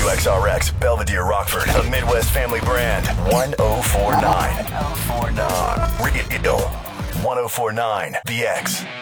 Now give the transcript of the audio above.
WXRX, Belvedere, Rockford, a Midwest family brand. 1049. 1049. Radio 1049. The X.